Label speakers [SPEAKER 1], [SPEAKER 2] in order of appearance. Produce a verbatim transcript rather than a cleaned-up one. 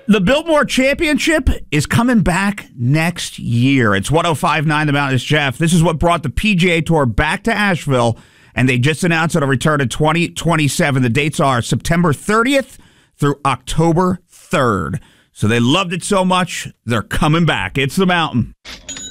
[SPEAKER 1] The Biltmore Championship is coming back next year. It's one oh five point nine The Mountain. It's Jeff. This is what brought the P G A Tour back to Asheville, and they just announced it'll return in twenty twenty-seven. The dates are September thirtieth through October third. So they loved it so much, they're coming back. It's The Mountain.